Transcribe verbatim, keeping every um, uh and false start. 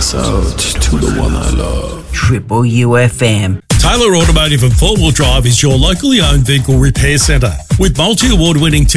this out to the one I love. Triple U F M. Taylor Automotive and Four Wheel Drive is your locally owned vehicle repair centre with multi-award winning